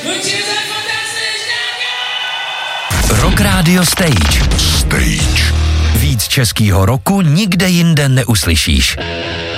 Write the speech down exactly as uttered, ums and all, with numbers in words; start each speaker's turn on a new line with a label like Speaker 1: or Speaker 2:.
Speaker 1: Rock Radio Stage. Stage. Víc českýho roku nikde jinde neuslyšíš.